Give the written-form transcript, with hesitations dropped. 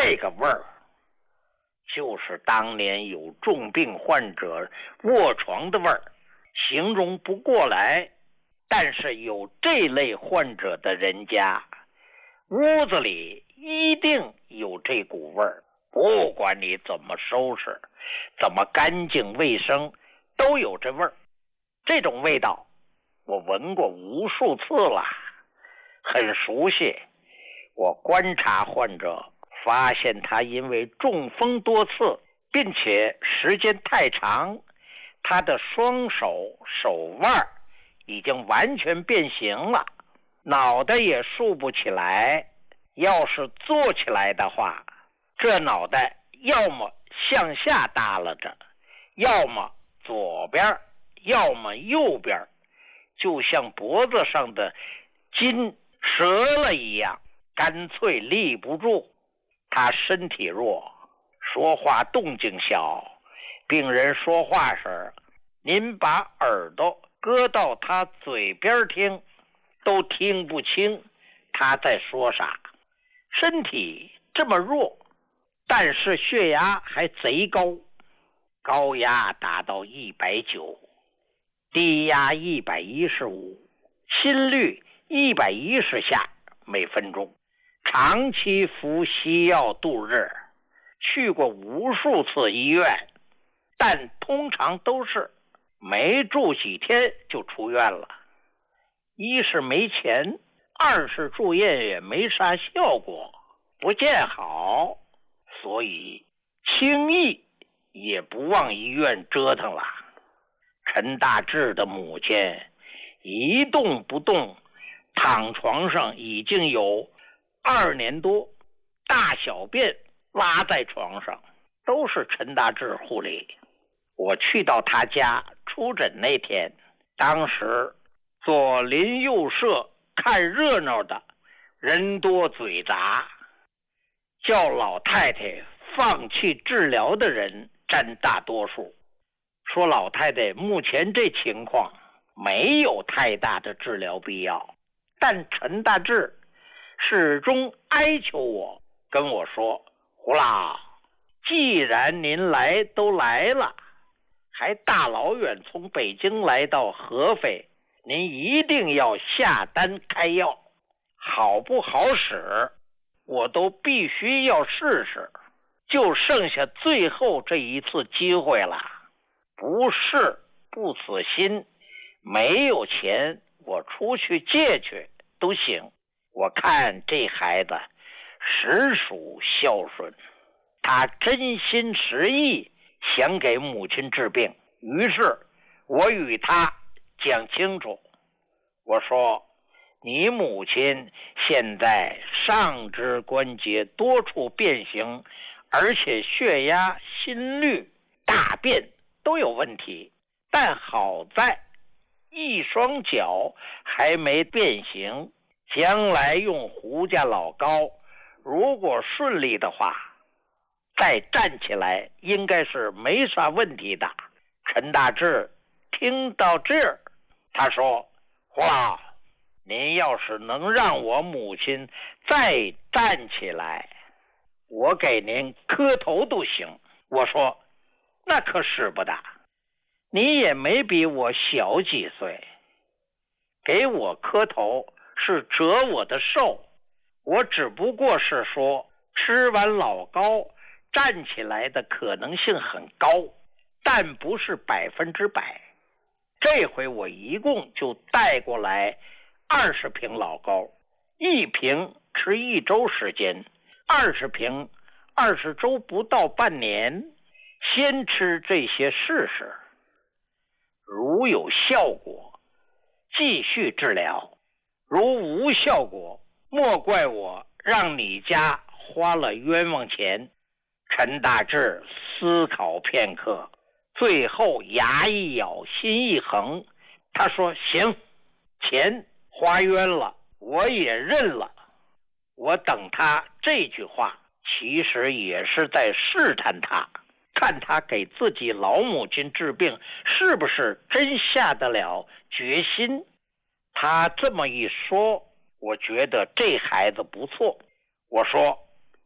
这个味儿就是当年有重病患者卧床的味儿，形容不过来。但是有这类患者的人家，屋子里一定有这股味儿，不管你怎么收拾，怎么干净卫生，都有这味儿。这种味道我闻过无数次了，很熟悉。我观察患者，发现他因为中风多次，并且时间太长，他的双手手腕已经完全变形了，脑袋也竖不起来。要是坐起来的话，这脑袋要么向下耷拉着，要么左边，要么右边，就像脖子上的筋折了一样，干脆立不住。他身体弱，说话动静小，病人说话时，您把耳朵搁到他嘴边听，都听不清他在说啥。身体这么弱，但是血压还贼高，高压达到190，低压115，心率110下每分钟，长期服西药度日，去过无数次医院，但通常都是没住几天就出院了。一是没钱，二是住院也没啥效果，不见好，所以轻易也不往医院折腾了。陈大志的母亲一动不动，躺床上已经有2年多，大小便拉在床上，都是陈大志护理。我去到他家出诊那天，当时左邻右舍看热闹的人多嘴杂，叫老太太放弃治疗的人占大多数，说老太太目前这情况没有太大的治疗必要。但陈大志始终哀求我，跟我说，胡老，既然您来都来了，还大老远从北京来到合肥，您一定要下单开药，好不好使我都必须要试试，就剩下最后这一次机会了，不试不死心，没有钱我出去借去都行。我看这孩子实属孝顺，他真心实意想给母亲治病。于是我与他讲清楚，我说，你母亲现在上肢关节多处变形，而且血压、心率、大便都有问题，但好在一双脚还没变形，将来用胡家老膏，如果顺利的话，再站起来应该是没啥问题的。陈大志听到这儿，他说，胡老，您要是能让我母亲再站起来，我给您磕头都行。我说，那可使不得，你也没比我小几岁，给我磕头是折我的寿，我只不过是说吃完老膏站起来的可能性很高，但不是100%。这回我一共就带过来20瓶老膏，1瓶吃1周时间，20瓶20周不到半年，先吃这些试试，如有效果继续治疗，如无效果莫怪我让你家花了冤枉钱。陈大志思考片刻，最后牙一咬，心一横，他说，行，钱花冤了，我也认了。我等他这句话其实也是在试探他，看他给自己老母亲治病是不是真下得了决心。他这么一说，我觉得这孩子不错。我说，